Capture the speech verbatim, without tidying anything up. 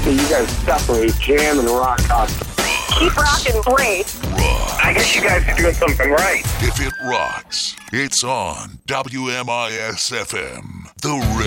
So you guys separate jam and rock constantly. Keep rocking great. Rock. I guess you guys are doing something right. If it rocks, it's on W M I S F M. The